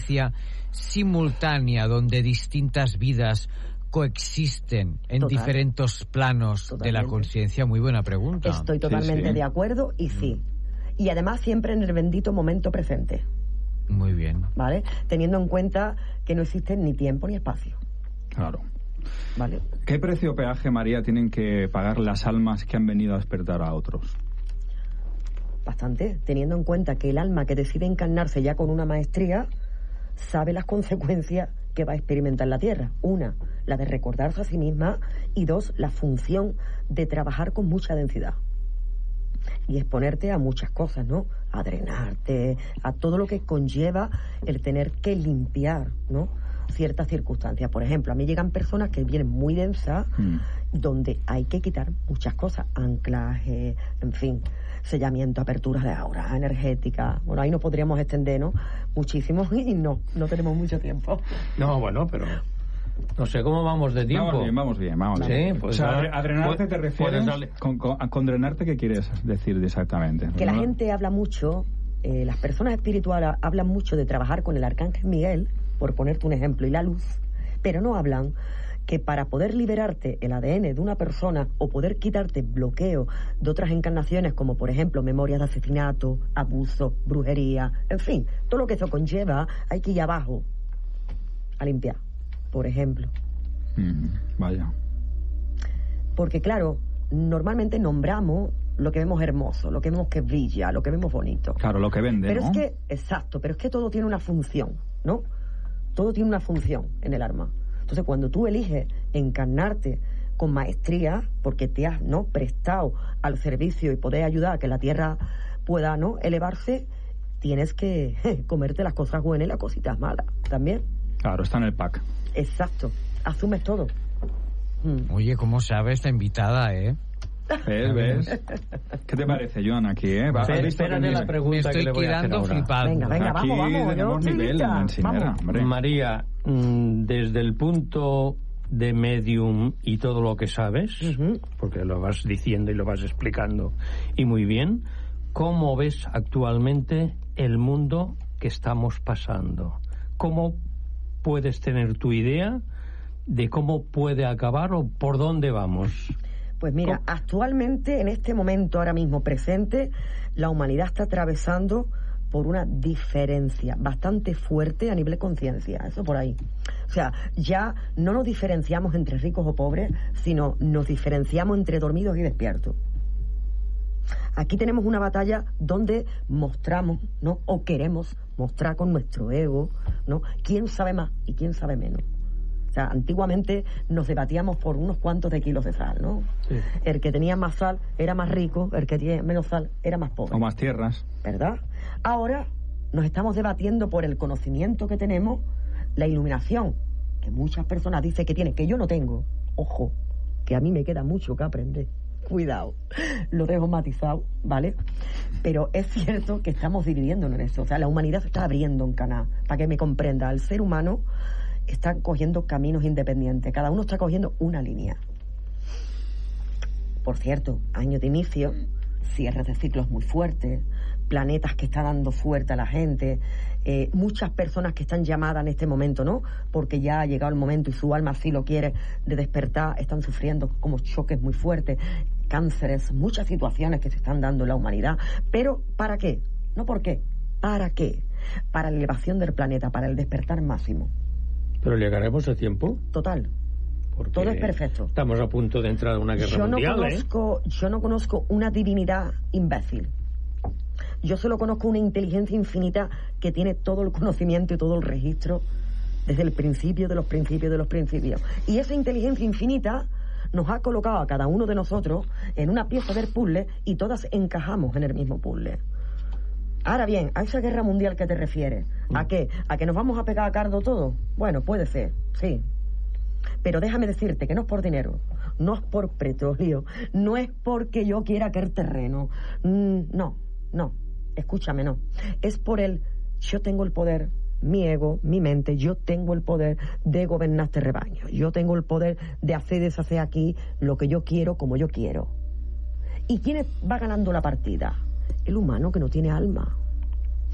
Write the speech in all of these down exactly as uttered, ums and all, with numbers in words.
conciencia simultánea donde distintas vidas coexisten en Total. diferentes planos Totalmente. de la conciencia? Muy buena pregunta. Estoy totalmente sí, sí. de acuerdo y sí. Y además siempre en el bendito momento presente. Muy bien. ¿Vale? Teniendo en cuenta que no existe ni tiempo ni espacio. Claro. ¿Vale? ¿Qué precio o peaje, María, tienen que pagar las almas que han venido a despertar a otros? Bastante, teniendo en cuenta que el alma que decide encarnarse ya con una maestría sabe las consecuencias que va a experimentar la Tierra. Una, la de recordarse a sí misma, y dos, la función de trabajar con mucha densidad y exponerte a muchas cosas, ¿no? A drenarte, a todo lo que conlleva el tener que limpiar, ¿no? Ciertas circunstancias. Por ejemplo, a mí llegan personas que vienen muy densas, mm. donde hay que quitar muchas cosas, anclaje, en fin, sellamiento, aperturas de aura, energética. Bueno, ahí nos podríamos extendernos muchísimo y no, no tenemos mucho tiempo. No, bueno, pero no sé cómo vamos de tiempo. Vamos bien, vamos bien, vamos sí, bien. Pues o sea, a, a drenarte pues, te refieres, darle... con, con, con drenarte, ¿qué quieres decir exactamente? Que ¿no? la gente habla mucho, eh, las personas espirituales hablan mucho de trabajar con el Arcángel Miguel, por ponerte un ejemplo, y la luz, pero no hablan que para poder liberarte el A D N de una persona o poder quitarte bloqueo de otras encarnaciones, como por ejemplo memorias de asesinato, abuso, brujería, en fin, todo lo que eso conlleva, hay que ir abajo a limpiar, por ejemplo. Mm, vaya. Porque claro, normalmente nombramos lo que vemos hermoso, lo que vemos que brilla, lo que vemos bonito. Claro, lo que vende, pero ¿no? es que, exacto, pero es que todo tiene una función, ¿no? Todo tiene una función en el alma. Entonces, cuando tú eliges encarnarte con maestría, porque te has, ¿no?, prestado al servicio y poder ayudar a que la Tierra pueda, ¿no?, elevarse, tienes que je, comerte las cosas buenas y las cositas malas también. Claro, está en el pack. Exacto. Asumes todo. Mm. Oye, ¿cómo sabe esta invitada, eh? ¿Ves? ¿Ves? ¿Qué te parece, Joan, aquí, eh? Va, sí, espérate la pregunta que le voy a hacer ahora. Flipando. Venga, venga, aquí vamos, vamos. tenemos yo, nivel en la encimera, hombre. María, desde el punto de medium y todo lo que sabes, uh-huh. porque lo vas diciendo y lo vas explicando, y muy bien, ¿cómo ves actualmente el mundo que estamos pasando? ¿Cómo puedes tener tu idea de cómo puede acabar o por dónde vamos? Pues mira, ¿Cómo? actualmente, en este momento, ahora mismo presente, la humanidad está atravesando por una diferencia bastante fuerte a nivel de conciencia, eso por ahí. O sea, ya no nos diferenciamos entre ricos o pobres, sino nos diferenciamos entre dormidos y despiertos. Aquí tenemos una batalla donde mostramos, ¿no?, o queremos mostrar con nuestro ego, ¿no?, quién sabe más y quién sabe menos. O sea, antiguamente nos debatíamos por unos cuantos de kilos de sal, ¿no? Sí. El que tenía más sal era más rico, el que tenía menos sal era más pobre. O más tierras. ¿Verdad? Ahora nos estamos debatiendo por el conocimiento que tenemos, la iluminación, que muchas personas dicen que tienen, que yo no tengo. Ojo, que a mí me queda mucho que aprender. Cuidado, lo dejo matizado, ¿vale? Pero es cierto que estamos dividiéndonos en eso. O sea, la humanidad se está abriendo en canal. Para que me comprenda, el ser humano está cogiendo caminos independientes. Cada uno está cogiendo una línea. Por cierto, año de inicio, cierres de ciclos muy fuertes, planetas que están dando fuerte a la gente, eh, muchas personas que están llamadas en este momento, ¿no?, porque ya ha llegado el momento y su alma así lo quiere, de despertar, están sufriendo como choques muy fuertes, cánceres, muchas situaciones que se están dando en la humanidad. Pero, ¿para qué? No por qué, ¿para qué? Para la elevación del planeta, para el despertar máximo. ¿Pero llegaremos a tiempo? Total. Porque todo es perfecto. Estamos a punto de entrar en una guerra yo no mundial, conozco, ¿eh? Yo no conozco una divinidad imbécil. Yo solo conozco una inteligencia infinita que tiene todo el conocimiento y todo el registro desde el principio de los principios de los principios. Y esa inteligencia infinita nos ha colocado a cada uno de nosotros en una pieza del puzzle y todas encajamos en el mismo puzzle. Ahora bien, ¿a esa guerra mundial que te refieres? ¿A qué? ¿A que nos vamos a pegar a cardo todo? Bueno, puede ser, sí. Pero déjame decirte que no es por dinero, no es por petróleo, no es porque yo quiera aquel terreno. Mm, no, no, escúchame, no. Es por el, yo tengo el poder, mi ego, mi mente, yo tengo el poder de gobernar este rebaño. Yo tengo el poder de hacer y deshacer aquí lo que yo quiero, como yo quiero. ¿Y quién va ganando la partida? El humano que no tiene alma.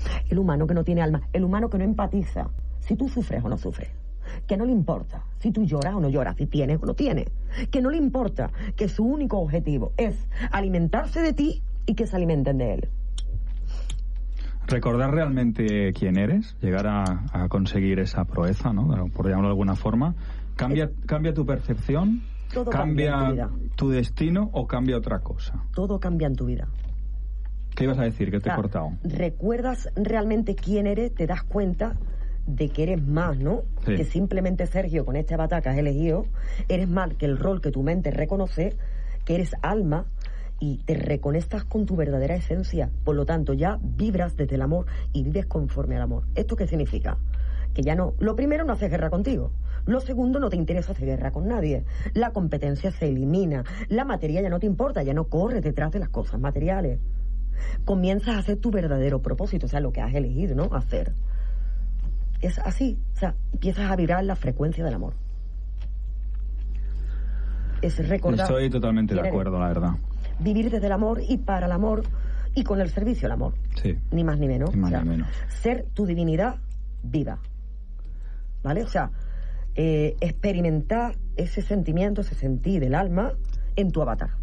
El humano que no tiene alma, el humano que no empatiza, si tú sufres o no sufres, que no le importa si tú lloras o no lloras, si tienes o no tienes, que no le importa, que su único objetivo es alimentarse de ti y que se alimenten de él. Recordar realmente quién eres, llegar a, a conseguir esa proeza, ¿no? Por llamarlo de alguna forma, cambia, cambia tu percepción, Todo cambia, cambia en tu tu destino o cambia otra cosa. Todo cambia en tu vida. ¿Qué ibas a decir? Que te O sea, he cortado. ¿Recuerdas realmente quién eres? Te das cuenta de que eres más, ¿no? Sí. Que simplemente, Sergio, con este avatar que has elegido, eres más que el rol que tu mente reconoce, que eres alma y te reconectas con tu verdadera esencia. Por lo tanto, ya vibras desde el amor y vives conforme al amor. ¿Esto qué significa? Que ya no... Lo primero, no haces guerra contigo. Lo segundo, no te interesa hacer guerra con nadie. La competencia se elimina. La materia ya no te importa, ya no corres detrás de las cosas materiales. Comienzas a hacer tu verdadero propósito, o sea, lo que has elegido, ¿no? Hacer. Es así, o sea, empiezas a vibrar la frecuencia del amor. Es recordar... Estoy totalmente de acuerdo, la verdad. Vivir desde el amor y para el amor y con el servicio al amor. Sí. Ni más ni menos. Ni más o sea, ni menos. Ser tu divinidad viva. ¿Vale? O sea, eh, experimentar ese sentimiento, ese sentir del alma en tu avatar.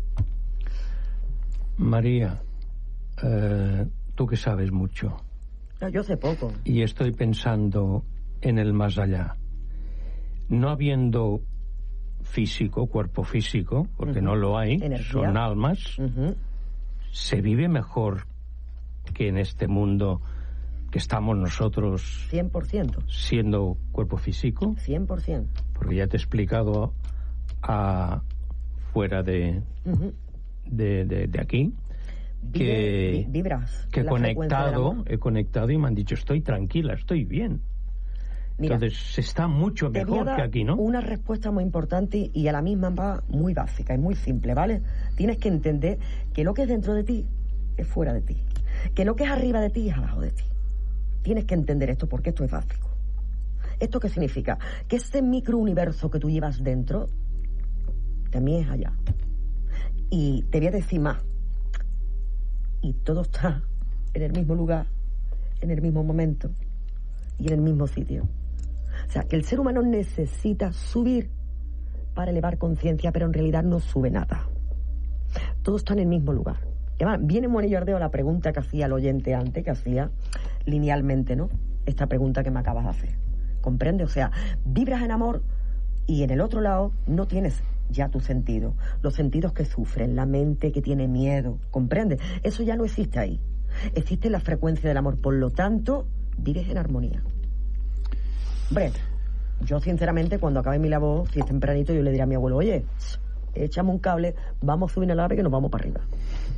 María, eh, tú que sabes mucho. No, yo sé poco. Y estoy pensando en el más allá. No habiendo físico, cuerpo físico, porque uh-huh. no lo hay, energía. Son almas, uh-huh. ¿se vive mejor que en este mundo que estamos nosotros cien por ciento siendo cuerpo físico? cien por ciento Porque ya te he explicado a, fuera de, uh-huh. de, de, de aquí que, Vibras que he conectado, he conectado y me han dicho estoy tranquila, estoy bien. Mira, entonces se está mucho mejor que aquí, ¿no? Una respuesta muy importante y a la misma va muy básica y muy simple, ¿vale? Tienes que entender que lo que es dentro de ti es fuera de ti, que lo que es arriba de ti es abajo de ti. Tienes que entender esto porque esto es básico. ¿Esto qué significa? Que este microuniverso que tú llevas dentro también es allá. Y te voy a decir más. Y todo está en el mismo lugar, en el mismo momento y en el mismo sitio. O sea, que el ser humano necesita subir para elevar conciencia, pero en realidad no sube nada. Todo está en el mismo lugar. Y además, viene muy anillo a la pregunta que hacía el oyente antes, que hacía linealmente, ¿no? Esta pregunta que me acabas de hacer. ¿Comprende? O sea, vibras en amor y en el otro lado no tienes ya tu sentido. Los sentidos que sufren, la mente que tiene miedo. ¿Comprende? Eso ya no existe ahí. Existe la frecuencia del amor. Por lo tanto, vives en armonía. Hombre, yo sinceramente cuando acabe mi labor, si es tempranito, yo le diré a mi abuelo, oye, échame un cable, vamos a subir a la nave que nos vamos para arriba.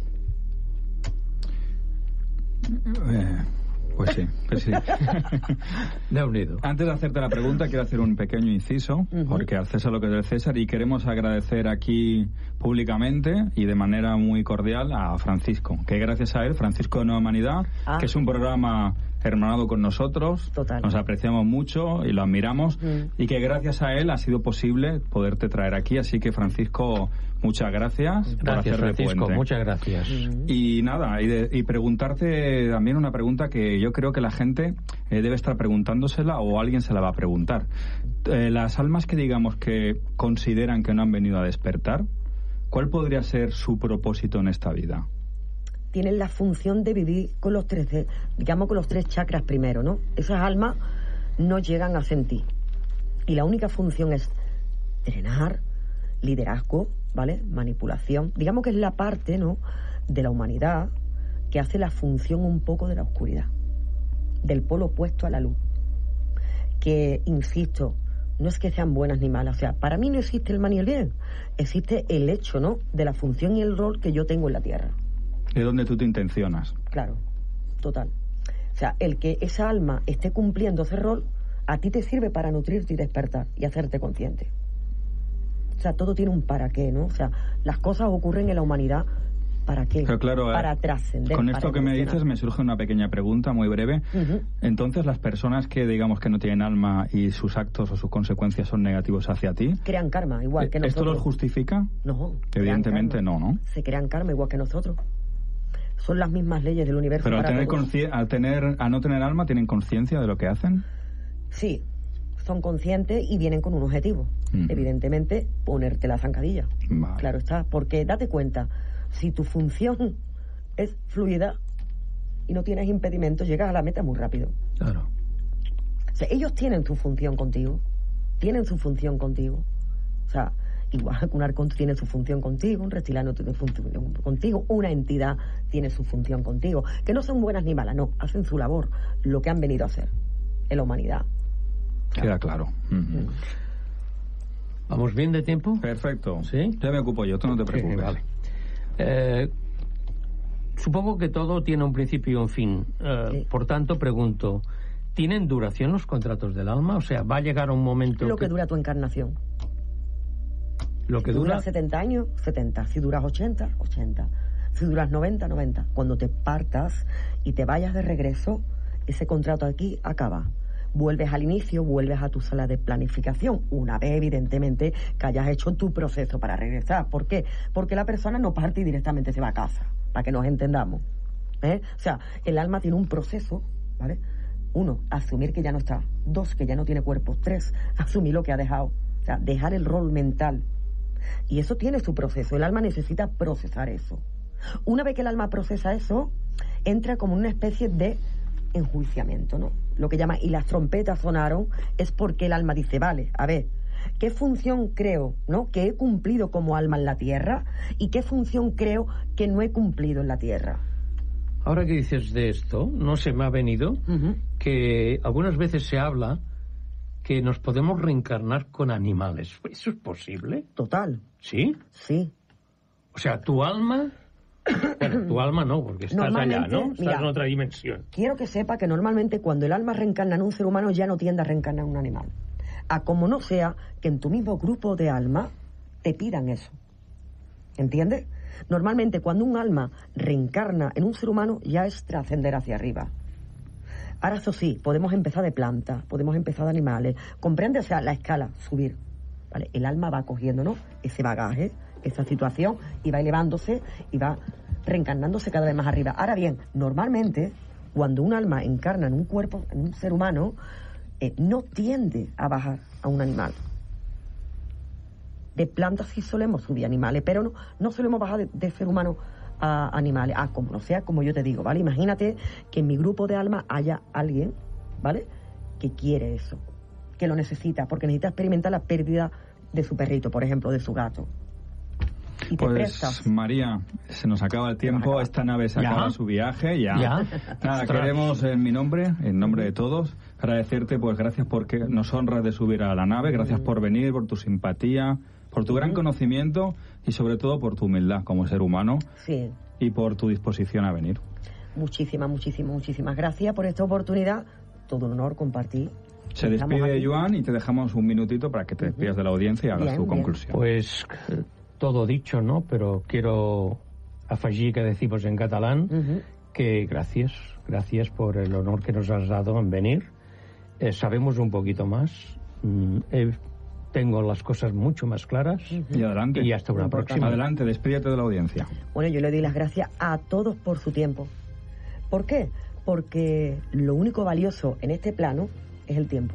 Eh, pues sí, pues sí. De unido. Antes de hacerte la pregunta, quiero hacer un pequeño inciso, uh-huh. porque al César lo que es del César, y queremos agradecer aquí públicamente y de manera muy cordial a Francisco, que gracias a él, Francisco de Nueva Humanidad, ah. que es un programa hermanado con nosotros, Total. Nos apreciamos mucho y lo admiramos, mm. y que gracias a él ha sido posible poderte traer aquí, así que Francisco, muchas gracias, gracias por hacer Francisco, de puente. Muchas gracias. Mm. Y nada, y, de, y preguntarte también una pregunta que yo creo que la gente eh, debe estar preguntándosela o alguien se la va a preguntar. Eh, las almas que digamos que consideran que no han venido a despertar, ¿cuál podría ser su propósito en esta vida? Tienen la función de vivir con los tres, digamos con los tres chakras primero, ¿no? Esas almas no llegan a sentir. Y la única función es drenar, liderazgo, ¿vale? Manipulación. Digamos que es la parte, ¿no?, de la humanidad que hace la función un poco de la oscuridad, del polo opuesto a la luz. Que, insisto, no es que sean buenas ni malas. O sea, para mí no existe el mal ni el bien. Existe el hecho, ¿no?, de la función y el rol que yo tengo en la Tierra. ¿De dónde tú te intencionas? Claro, total. O sea, el que esa alma esté cumpliendo ese rol, a ti te sirve para nutrirte y despertar y hacerte consciente. O sea, todo tiene un para qué, ¿no? O sea, las cosas ocurren en la humanidad, ¿para qué? Pero claro, para eh, trascender. Con esto que me dices me surge una pequeña pregunta muy breve. Uh-huh. Entonces, las personas que digamos que no tienen alma y sus actos o sus consecuencias son negativos hacia ti, crean karma, igual que nosotros. ¿Esto los justifica? No. Evidentemente no, ¿no? Se crean karma igual que nosotros. O Son las mismas leyes del universo. Pero al para tener, todos. consci- al tener, al no tener alma, ¿tienen conciencia de lo que hacen? Sí, son conscientes y vienen con un objetivo. Mm. Evidentemente, ponerte la zancadilla. Vale. Claro está, porque date cuenta, si tu función es fluida y no tienes impedimentos, llegas a la meta muy rápido. Claro. O sea, ellos tienen su función contigo, tienen su función contigo. O sea, igual que un arconte tiene su función contigo, un reptiliano tiene su función contigo, una entidad tiene su función contigo. Que no son buenas ni malas, no, hacen su labor, lo que han venido a hacer en la humanidad. Queda claro. Uh-huh. ¿Vamos bien de tiempo? Perfecto. ¿Sí? Ya me ocupo yo, tú no te Sí, preocupes. vale. Eh, supongo que todo tiene un principio y un fin. Eh, Sí. Por tanto, pregunto, ¿tienen duración los contratos del alma? O sea, ¿va a llegar un momento Lo que dura tu encarnación. lo Si que dura? duras setenta años, setenta. Si duras ochenta, ochenta. Si duras noventa, noventa. Cuando te partas y te vayas de regreso, ese contrato aquí acaba. Vuelves al inicio, vuelves a tu sala de planificación, una vez evidentemente que hayas hecho tu proceso para regresar. ¿Por qué? Porque la persona no parte y directamente se va a casa, para que nos entendamos. ¿Eh? O sea, el alma tiene un proceso, ¿vale? Uno, asumir que ya no está. Dos, que ya no tiene cuerpo. Tres, asumir lo que ha dejado. O sea, dejar el rol mental. Y eso tiene su proceso. El alma necesita procesar eso. Una vez que el alma procesa eso, entra como una especie de enjuiciamiento, ¿no? Lo que llama, y las trompetas sonaron, es porque el alma dice, vale, a ver, ¿qué función creo, ¿no?, que he cumplido como alma en la tierra? ¿Y qué función creo que no he cumplido en la tierra? Ahora que dices de esto, no se me ha venido Uh-huh. que algunas veces se habla que nos podemos reencarnar con animales. ¿Eso es posible? Total, ¿Sí? sí. O sea, tu alma... Bueno, tu alma no, porque estás allá, Normalmente, ¿no? Estás mira, en otra dimensión. Quiero que sepa que normalmente cuando el alma reencarna en un ser humano ya no tiende a reencarnar en un animal. A como no sea que en tu mismo grupo de alma te pidan eso. ¿Entiendes? Normalmente cuando un alma reencarna en un ser humano ya es trascender hacia arriba. Ahora eso sí, podemos empezar de plantas, podemos empezar de animales. Comprende, o sea, la escala, subir. ¿Vale? El alma va cogiendo, ¿no?, ese bagaje, esa situación, y va elevándose y va reencarnándose cada vez más arriba. Ahora bien, normalmente, cuando un alma encarna en un cuerpo, en un ser humano, eh, no tiende a bajar a un animal. De plantas sí solemos subir animales, pero no, no solemos bajar de, de ser humano a animales. Ah, como no sea, como yo te digo, ¿vale? Imagínate que en mi grupo de alma haya alguien, ¿vale?, que quiere eso, que lo necesita, porque necesita experimentar la pérdida de su perrito, por ejemplo, de su gato. Y te Pues prestas. María, se nos acaba el tiempo, acaba. esta nave se ¿Ya? acaba su viaje, ya. ¿Ya? Nada, Ostras. queremos en mi nombre, en nombre de todos, agradecerte, pues gracias porque nos honras de subir a la nave, gracias por venir, por tu simpatía, por tu gran conocimiento y sobre todo por tu humildad como ser humano Sí. y por tu disposición a venir. Muchísimas, muchísimas, muchísimas gracias por esta oportunidad. Todo un honor compartir. Se Estamos despide aquí. Joan y te dejamos un minutito para que te despidas de la audiencia y hagas Bien, tu bien. conclusión. Pues eh, todo dicho, ¿no? Pero quiero afegir que decimos en catalán Ujú. que gracias, gracias por el honor que nos has dado en venir. Eh, sabemos un poquito más. Mm, eh, tengo las cosas mucho más claras. Y adelante. Y hasta una Importante. próxima. Adelante, despídete de la audiencia. Bueno, yo le doy las gracias a todos por su tiempo. ¿Por qué? Porque lo único valioso en este plano es el tiempo.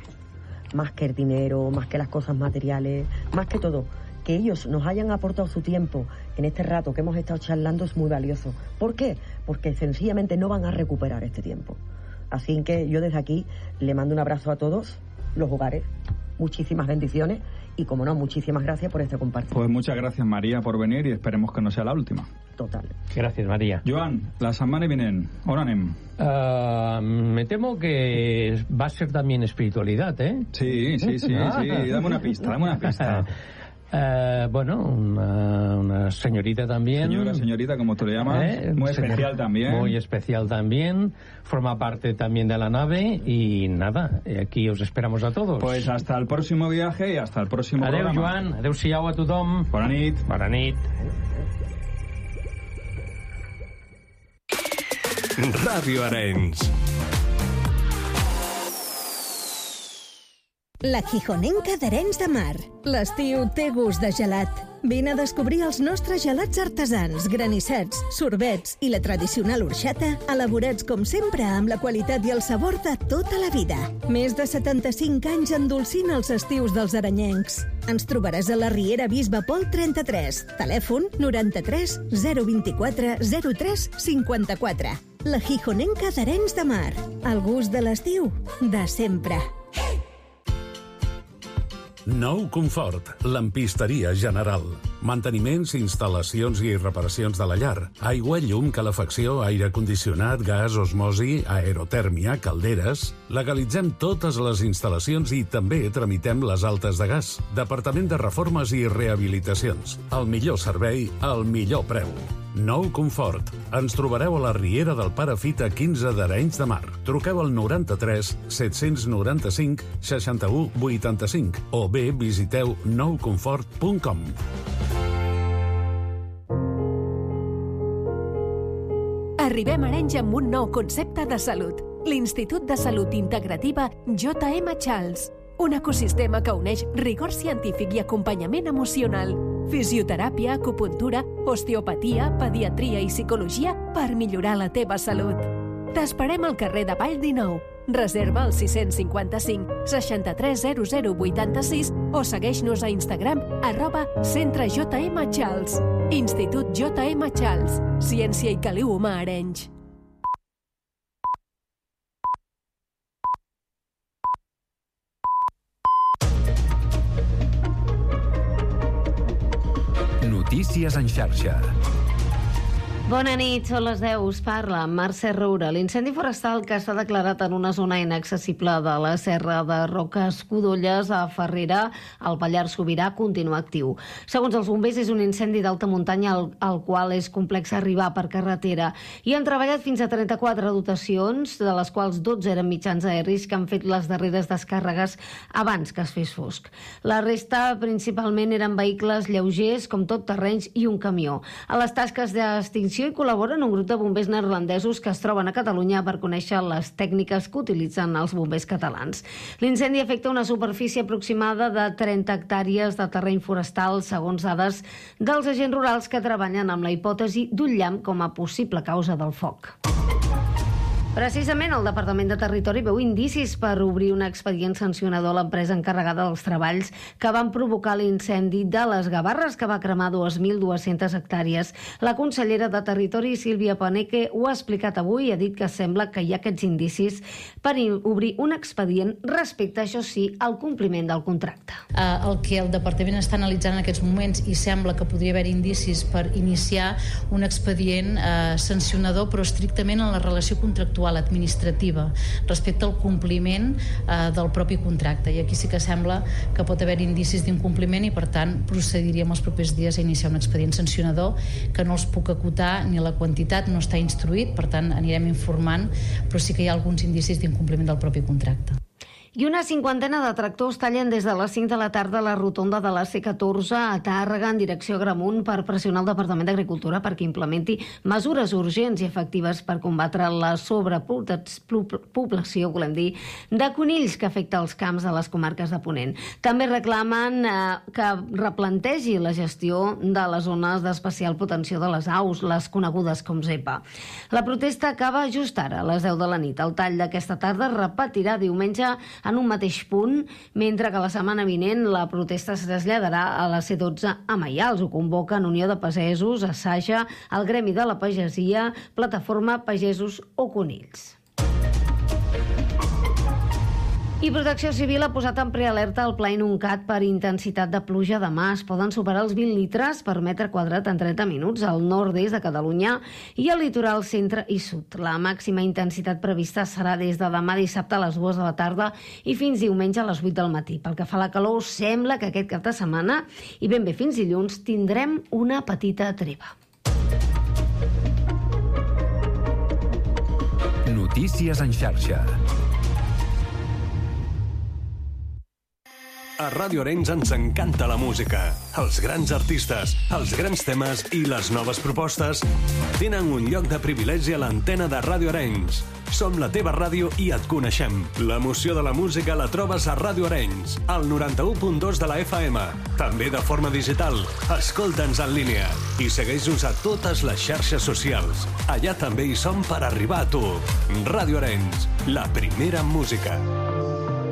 Más que el dinero, más que las cosas materiales, más que todo. Que ellos nos hayan aportado su tiempo en este rato que hemos estado charlando es muy valioso. ¿Por qué? Porque sencillamente no van a recuperar este tiempo. Así que yo desde aquí le mando un abrazo a todos los hogares. Muchísimas bendiciones y, como no, muchísimas gracias por este compartir. Pues muchas gracias, María, por venir y esperemos que no sea la última. Total. Gracias, María. Joan, la setmana vinent, on anem? Ah, me temo que va a ser también espiritualidad, ¿eh? Sí, sí, sí, sí, dame una pista, dame una pista. Eh, bueno, una, una señorita también. Señora, señorita, como tú le llamas, Eh, muy señor- especial también. Muy especial también. Forma parte también de la nave. Y nada, eh, aquí os esperamos a todos. Pues hasta el próximo viaje y hasta el próximo Adeu, programa. Joan. Adeu-siau a tothom. Bona nit. Bona nit. Ràdio Arenys. La Gijonenca d'Arenys de Mar. L'estiu té gust de gelat. Vine a descobrir els nostres gelats artesans, granissats, sorbets i la tradicional orxata, elaborats com sempre amb la qualitat i el sabor de tota la vida. Més de setanta-cinc anys endolcint els estius dels arenyencs. Ens trobaràs a la Riera Bisbe Pol trenta-tres, telèfon noranta-tres zero vint-i-quatre zero tres cinquanta-quatre. La Gijonenca d'Arenys de Mar. El gust de l'estiu, de sempre. Nou Confort, lampisteria general. Manteniments, instal·lacions i reparacions de la llar. Aigua, llum, calefacció, aire condicionat, gas, osmosi, aerotèrmia, calderes... Legalitzem totes les instal·lacions i també tramitem les altes de gas. Departament de Reformes i Rehabilitacions. El millor servei, al millor preu. Nou Confort. Ens trobareu a la Riera del Pare Fita quinze d'Arenys de Mar. Truqueu al noranta-tres set-cents noranta-cinc seixanta-u vuitanta-cinc o bé visiteu nou confort punt com. Arribem a Arenys amb un nou concepte de salut. L'Institut de Salut Integrativa J M Charles. Un ecosistema que uneix rigor científic i acompanyament emocional. Fisioteràpia, acupuntura, osteopatia, pediatria i psicologia per millorar la teva salut. T'esperem al carrer de Vall dinou. Reserva al sis cinquanta-cinc seixanta-tres zero zero vuitanta-sis o segueix-nos a Instagram arroba Centre J M Charles. Institut J M Charles. Ciència i caliu humà a Arenys. Notícies en xarxa. Bona nit, són les deu, us parla Mercè Roura. L'incendi forestal que s'ha declarat en una zona inaccessible de la Serra de Roques Codolles a Farrera, al Pallars Sobirà, continua actiu. Segons els bombers, és un incendi d'alta muntanya al, al qual és complex arribar per carretera. I han treballat fins a trenta-quatre dotacions, de les quals dotze eren mitjans aeris que han fet les darreres descàrregues abans que es fes fosc. La resta, principalment, eren vehicles lleugers, com tot terrenys, i un camió. A les tasques d'extinció hi col·laboren un grup de bombers neerlandesos que es troben a Catalunya per conèixer les tècniques que utilitzen els bombers catalans. L'incendi afecta una superfície aproximada de trenta hectàrees de terreny forestal, segons dades dels agents rurals que treballen amb la hipòtesi d'un llamp com a possible causa del foc. Precisament el Departament de Territori veu indicis per obrir un expedient sancionador a l'empresa encarregada dels treballs que van provocar l'incendi de les Gavarres, que va cremar dos mil dues-centes hectàrees. La consellera de Territori, Sílvia Paneque, ho ha explicat avui i ha dit que sembla que hi ha aquests indicis per obrir un expedient respecte, això sí, al compliment del contracte. Uh, el que el Departament està analitzant en aquests moments i sembla que podria haver indicis per iniciar un expedient uh, sancionador, però estrictament en la relació contractual administrativa respecte al compliment eh, del propi contracte, i aquí sí que sembla que pot haver indicis d'incompliment i per tant procediríem els propers dies a iniciar un expedient sancionador que no els puc acotar ni la quantitat, no està instruït, per tant anirem informant, però sí que hi ha alguns indicis d'incompliment del propi contracte. I una cinquantena de tractors tallen des de les cinc de la tarda a la rotonda de la C catorze a Tàrrega en direcció a Agramunt per pressionar el Departament d'Agricultura perquè implementi mesures urgents i efectives per combatre la sobrepoblació, volem dir, de conills que afecta els camps de les comarques de Ponent. També reclamen eh, que replantegi la gestió de les zones d'especial protecció de les aus, les conegudes com zepa. La protesta acaba just ara, a les deu de la nit. El tall d'aquesta tarda es repetirà diumenge en un mateix punt, mentre que la setmana vinent la protesta es traslladarà a la C dotze a Maials. Ho convoquen Unió de Pagesos, Assaja, el Gremi de la Pagesia, Plataforma Pagesos o Conills. I Protecció Civil ha posat en prealerta el Pla Inuncat per intensitat de pluja demà. Es poden superar els vint litres per metre quadrat en trenta minuts al nord-est de Catalunya i al litoral centre i sud. La màxima intensitat prevista serà des de demà dissabte a les dues de la tarda i fins diumenge a les vuit del matí. Pel que fa a la calor, sembla que aquest cap de setmana i ben bé fins dilluns tindrem una petita treva. Notícies en xarxa. A Ràdio Arenys ens encanta la música. Els grans artistes, els grans temes i les noves propostes tenen un lloc de privilegi a l'antena de Ràdio Arenys. Som la teva ràdio i et coneixem. L'emoció de la música la trobes a Ràdio Arenys, al noranta-u punt dos de la F M. També de forma digital. Escolta'ns en línia i segueix-nos a totes les xarxes socials. Allà també hi som per arribar a tu. Ràdio Arenys, la primera música.